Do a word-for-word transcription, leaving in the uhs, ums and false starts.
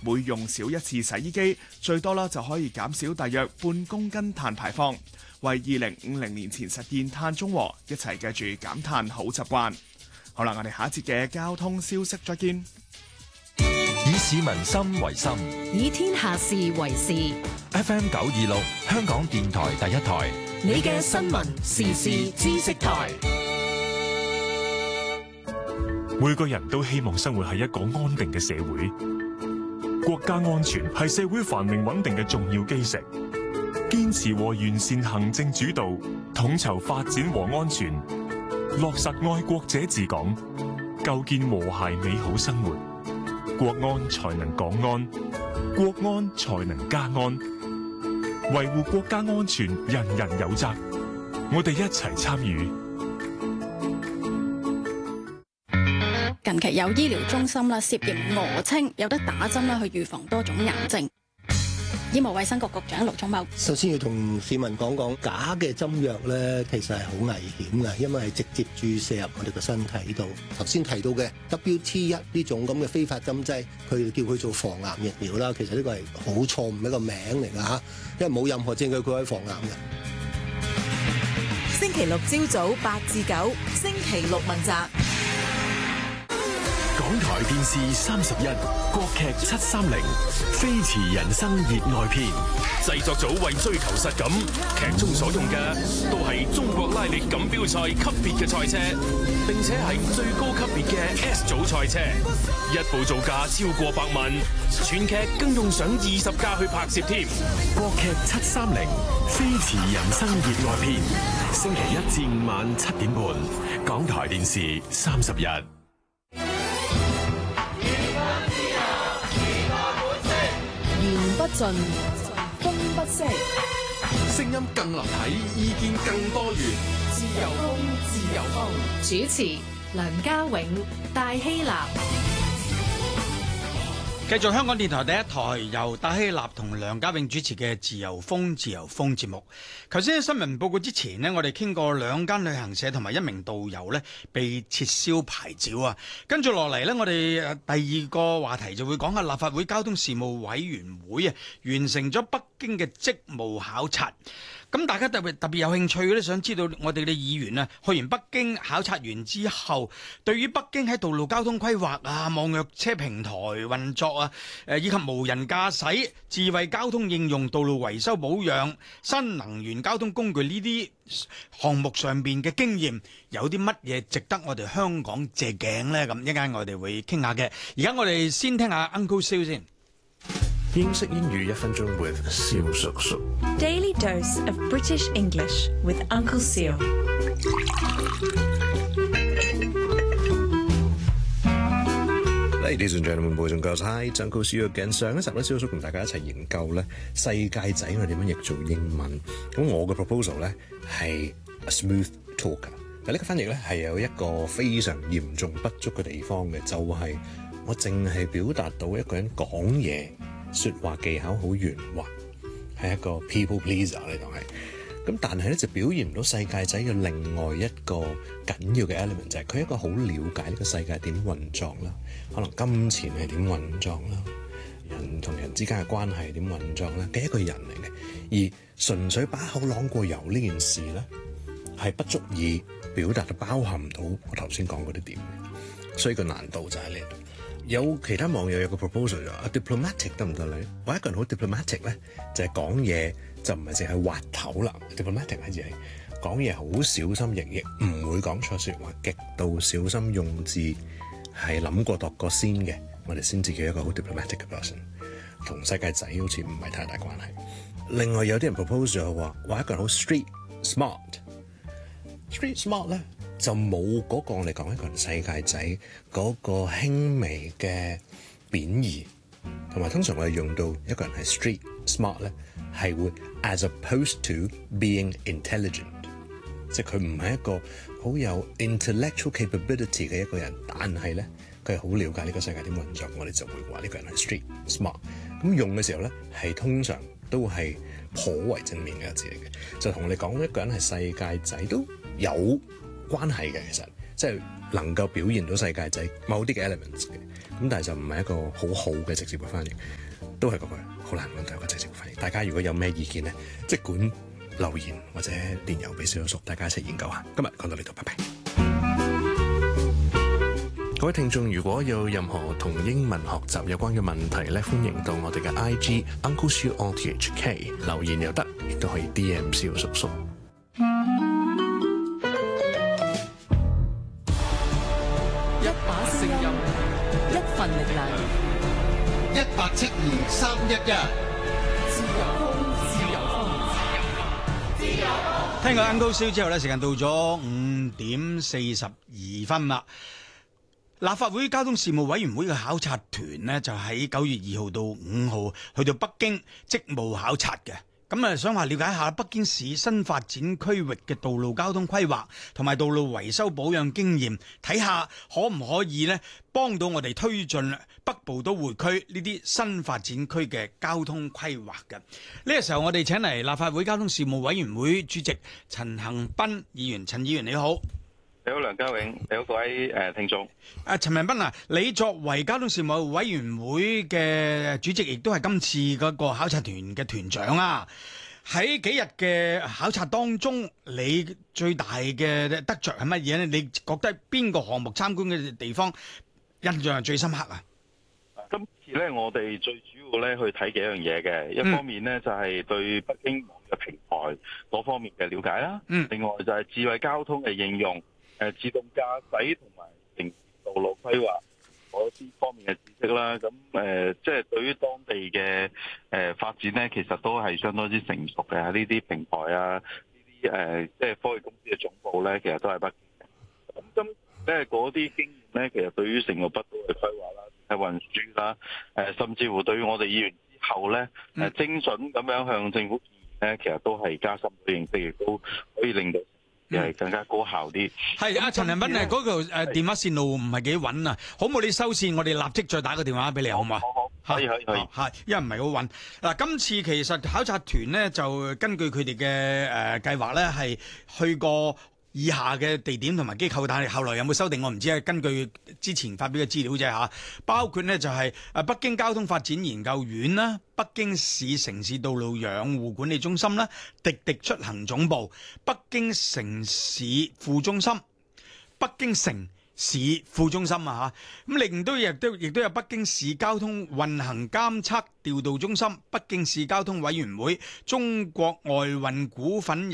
每用少一次洗衣機，最多啦就可以減少大約半公斤碳排放，為二零五零年前實現碳中和，一齊記住減碳好習慣。好啦，我哋下一節嘅交通消息再見。 以市民心為心， 以天下事為事。 F M 九二六，香港電台第一台， 你嘅新聞時事知識台。 每個人都希望生活喺一個安定嘅社會，國家安全係社會繁榮穩定嘅重要基石。堅持和完善行政主導，統籌發展和安全，落實愛國者治港，構建和諧美好生活。國安才能港安，國安才能家安。維護國家安全，人人有責。我哋一齊參與。 近期有醫療中心啦涉嫌訛稱有得打針啦去預防多種癌症。醫務衛生局局長盧寵茂首先要同市民講講，假嘅針藥咧，其實係好危險嘅，因為係直接注射入我哋個身體度。頭先提到嘅 W T 一呢種咁嘅非法針劑，佢哋叫佢做防癌疫苗啦，其實呢個係好錯誤一個名嚟㗎嚇，因為冇任何證據佢可以防癌嘅。 星期六朝早八至九，星期六問責。 港台電視三十一，國劇七三零，飛馳人生熱愛篇。製作組為追求實感，劇中所用嘅都係中國拉力錦標賽級別嘅賽車，並且係最高級別嘅 S 組賽車，一部造價超過百萬，全劇更用上二十架去拍攝添。國劇七三零，飛馳人生熱愛篇，星期一至五晚七點半，港台電視三十一。 言不盡，風不息， 聲音更立體，意見更多元。自由風，自由風。 主持梁家永、戴希立。 繼續香港電台第一台，由戴希立同梁家永主持嘅自由風自由風節目。頭先喺新聞報告之前呢，我哋傾過兩間旅行社同埋一名導遊呢被撤銷牌照啊。跟住落嚟呢，我哋第二個話題就會講下立法會交通事務委員會啊，完成咗北京嘅職務考察。咁大家特別特別有興趣咧，想知道我哋嘅議員啊，去完北京考察完之後，對於北京喺道路交通規劃啊、網約車平台運作啊、誒以及無人駕駛、智慧交通應用、道路維修保養、新能源交通工具呢啲項目上邊嘅經驗，有啲乜嘢值得我哋香港借鏡呢？咁一陣間我哋會傾下嘅。而家我哋先聽下 Uncle Siu 先。 英式英語一分鐘 with 蕭叔叔。 Daily dose of British English with Uncle Siu。 Ladies and gentlemen, boys and girls, hi, Uncle Siu again。上一集咧，蕭叔同大家一齊研究咧世界仔我點樣譯做英文。咁我嘅 proposal 咧係 a smooth talker。但呢個翻譯咧係有一個非常嚴重不足嘅地方嘅，就係、是、我淨係表達到一個人講嘢。說話技巧好圓滑，係一個 people pleaser 你當係咁，但係咧就表現唔到世界仔嘅另外一個緊要嘅 element， 就係佢一個好了解呢個世界點運作啦，可能金錢係點運作啦，人同人之間嘅關係點運作啦嘅一個人嚟嘅，而純粹把口朗過油呢件事咧係不足以表達到包含到我頭先講嗰啲點，所以個難度就喺呢度。有其他網友有個 proposal 就話 diplomatic 得唔得咧？話一個人好 diplomatic 咧，就係講嘢就唔係淨係滑頭啦。diplomatic 係指係講嘢好小心翼翼，唔會講錯説話，極度小心用字，係諗過度過先嘅，我哋先至叫一個好 diplomatic 嘅 person。同世界仔好似唔係太大關係。另外有啲人 proposal 就話話一個人好 street smart。street smart 咧。就冇嗰個我哋講一個人世界仔嗰個輕微嘅貶義，同埋通常我哋用到一個人係 street smart 咧，係會 as opposed to being intelligent， 即係佢唔係一個好有 intellectual capability 嘅一個人，但係咧佢係好了解呢個世界點運作，我哋就會話呢個人係 street smart。咁用嘅時候咧係通常都係頗為正面嘅一個字嚟嘅，就同我哋講一個人係世界仔都有關係嘅，其實即係能夠表現到世界仔某啲嘅 elements 嘅。 咁但係就唔係一個好好嘅直接嘅翻譯，都係嗰句好難揾到一個直接嘅翻譯。大家如果有咩意見呢，即管留言或者電郵俾小叔叔，大家一齊研究下。今日講到呢度，拜拜。各位聽眾，如果有任何同英文學習有關嘅問題咧，歡迎到我哋嘅 I G Uncle Siu O T H K 留言又得，亦都可以 D M 小叔叔。 一把聲音，一份力量， 一八七二三一一。 自由風，自由風，自由風。 聽過 Uncle Siu之後咧，時間到咗五點四十二分啦。立法會交通事務委員會嘅考察團呢，就喺九月二號到五號去到北京職務考察嘅。咁啊，想話了解下北京市新發展區域嘅道路交通規劃同埋道路維修保養經驗，睇下可唔可以呢幫到我哋推進北部都會區呢啲新發展區嘅交通規劃嘅。呢個時候我哋請嚟立法會交通事務委員會主席陳恒鑌議員，陳議員你好。 你好，梁家永，你好，各位誒聽眾。 誒，陳恒鑌啊，你作為交通事務委員會嘅主席，亦都係今次嗰個考察團嘅團長啊。喺幾日嘅考察當中，你最大嘅得着係乜嘢咧？你覺得邊個項目參觀嘅地方印象係最深刻啊？ 今次咧，我哋最主要咧去睇幾樣嘢嘅，一方面咧就係對北京網嘅平台嗰方面嘅了解啦。嗯。另外就係智慧交通嘅應用。誒自動駕駛同埋城市道路規劃嗰啲方面嘅知識啦，咁誒即係對於當地嘅誒發展咧，其實都係相當之成熟嘅。呢啲平台啊，呢啲誒即係科技公司嘅總部咧，其實都係北京嘅。咁今咧嗰啲經驗咧，其實對於成個北都嘅規劃啦、係運輸啦，誒甚至乎對於我哋議員之後咧，誒精準咁樣向政府建議咧，其實都係加深咗認識，亦都可以令到又係更加高效啲。係啊，陳恒鑌誒，嗰條誒電話線路唔係幾穩啊，好冇你收線，我哋立即再打個電話俾你，好嘛？好好，可以可以可以。係，因為唔係好穩。嗱，今次其實考察團咧就根據佢哋嘅誒計劃咧係去過以下嘅地點同埋機構，但係後來有冇修訂我唔知啊。根據之前發表嘅資料啫嚇，包括呢就係誒北京交通發展研究院啦、北京市城市道路養護管理中心啦、滴滴出行總部、北京城市副中心、北京城市副中心啊嚇，咁另都亦都亦都有北京市交通運行監測調度中心、北京市交通委員會、中國外運股份